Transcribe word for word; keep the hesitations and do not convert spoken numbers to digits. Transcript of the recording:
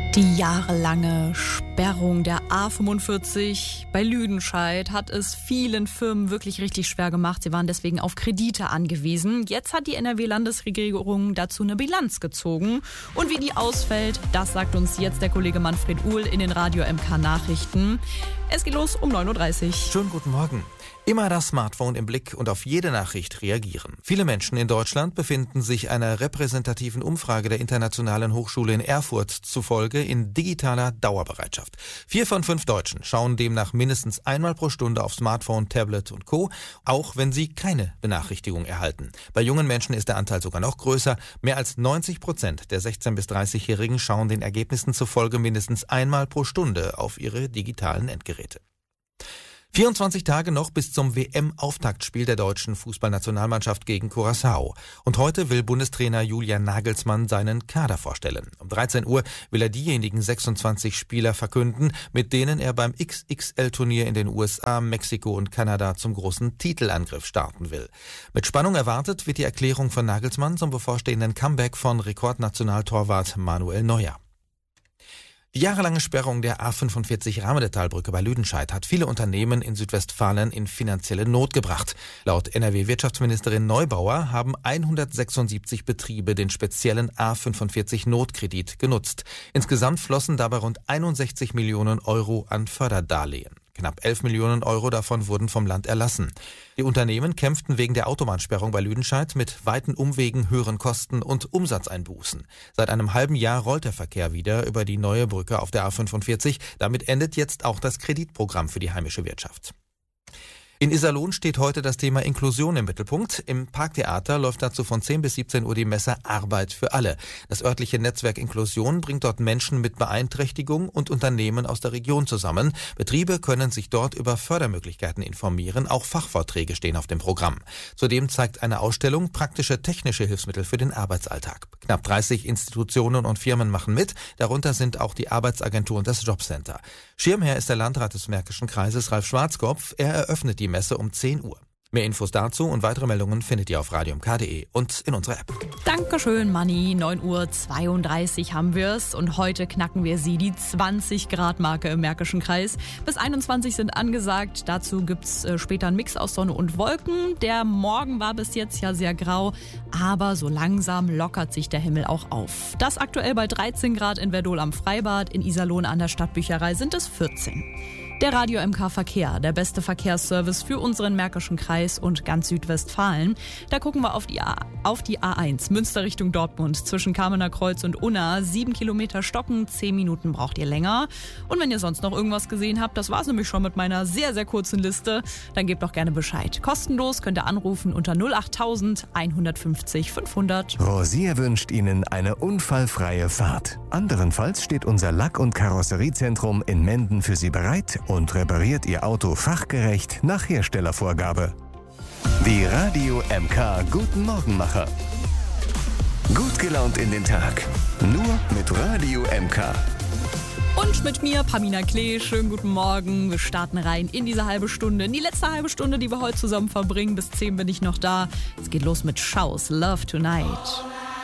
Die jahrelange Sperrung der A fünfundvierzig bei Lüdenscheid hat es vielen Firmen wirklich richtig schwer gemacht. Sie waren deswegen auf Kredite angewiesen. Jetzt hat die N R W-Landesregierung dazu eine Bilanz gezogen. Und wie die ausfällt, das sagt uns jetzt der Kollege Manfred Uhl in den Radio M K Nachrichten. Es geht los um neun Uhr dreißig. Schönen guten Morgen. Immer das Smartphone im Blick und auf jede Nachricht reagieren. Viele Menschen in Deutschland befinden sich einer repräsentativen Umfrage der Internationalen Hochschule in Erfurt zufolge in digitaler Dauerbereitschaft. Vier von fünf Deutschen schauen demnach mindestens einmal pro Stunde auf Smartphone, Tablet und Co., auch wenn sie keine Benachrichtigung erhalten. Bei jungen Menschen ist der Anteil sogar noch größer. Mehr als neunzig Prozent der sechzehn- bis dreißigjährigen schauen den Ergebnissen zufolge mindestens einmal pro Stunde auf ihre digitalen Endgeräte. vierundzwanzig Tage noch bis zum W M-Auftaktspiel der deutschen Fußballnationalmannschaft gegen Curaçao. Und heute will Bundestrainer Julian Nagelsmann seinen Kader vorstellen. Um dreizehn Uhr will er diejenigen sechsundzwanzig Spieler verkünden, mit denen er beim X X L-Turnier in den U S A, Mexiko und Kanada zum großen Titelangriff starten will. Mit Spannung erwartet wird die Erklärung von Nagelsmann zum bevorstehenden Comeback von Rekordnationaltorwart Manuel Neuer. Die jahrelange Sperrung der A fünfundvierzig Rahmendetalbrücke bei Lüdenscheid hat viele Unternehmen in Südwestfalen in finanzielle Not gebracht. Laut N R W-Wirtschaftsministerin Neubauer haben hundertsechsundsiebzig Betriebe den speziellen A fünfundvierzig Notkredit genutzt. Insgesamt flossen dabei rund einundsechzig Millionen Euro an Förderdarlehen. Knapp elf Millionen Euro davon wurden vom Land erlassen. Die Unternehmen kämpften wegen der Autobahnsperrung bei Lüdenscheid mit weiten Umwegen, höheren Kosten und Umsatzeinbußen. Seit einem halben Jahr rollt der Verkehr wieder über die neue Brücke auf der A fünfundvierzig. Damit endet jetzt auch das Kreditprogramm für die heimische Wirtschaft. In Iserlohn steht heute das Thema Inklusion im Mittelpunkt. Im Parktheater läuft dazu von zehn bis siebzehn Uhr die Messe Arbeit für alle. Das örtliche Netzwerk Inklusion bringt dort Menschen mit Beeinträchtigung und Unternehmen aus der Region zusammen. Betriebe können sich dort über Fördermöglichkeiten informieren. Auch Fachvorträge stehen auf dem Programm. Zudem zeigt eine Ausstellung praktische technische Hilfsmittel für den Arbeitsalltag. Knapp dreißig Institutionen und Firmen machen mit. Darunter sind auch die Arbeitsagentur und das Jobcenter. Schirmherr ist der Landrat des Märkischen Kreises, Ralf Schwarzkopf. Er eröffnet die Messe um zehn Uhr. Mehr Infos dazu und weitere Meldungen findet ihr auf radio m k punkt d e und in unserer App. Dankeschön, Manni. neun Uhr zweiunddreißig haben wir's und heute knacken wir sie, die zwanzig Grad Marke im Märkischen Kreis. Bis einundzwanzig sind angesagt. Dazu gibt's äh, später einen Mix aus Sonne und Wolken. Der Morgen war bis jetzt ja sehr grau, aber so langsam lockert sich der Himmel auch auf. Das aktuell bei dreizehn Grad in Verdol am Freibad, in Iserlohn an der Stadtbücherei sind es vierzehn. Der Radio M K Verkehr, der beste Verkehrsservice für unseren Märkischen Kreis und ganz Südwestfalen. Da gucken wir auf die, A, auf die A eins, Münster Richtung Dortmund, zwischen Kamener Kreuz und Unna. Sieben Kilometer stocken, zehn Minuten braucht ihr länger. Und wenn ihr sonst noch irgendwas gesehen habt, das war's nämlich schon mit meiner sehr, sehr kurzen Liste, dann gebt doch gerne Bescheid. Kostenlos könnt ihr anrufen unter null achttausend einhundertfünfzig fünfhundert. Rosier wünscht Ihnen eine unfallfreie Fahrt. Anderenfalls steht unser Lack- und Karosseriezentrum in Menden für Sie bereit und repariert Ihr Auto fachgerecht nach Herstellervorgabe. Die Radio M K Guten Morgenmacher. Gut gelaunt in den Tag. Nur mit Radio M K. Und mit mir, Pamina Klee. Schönen guten Morgen. Wir starten rein in diese halbe Stunde, in die letzte halbe Stunde, die wir heute zusammen verbringen. Bis zehn bin ich noch da. Es geht los mit Schaus, Love Tonight.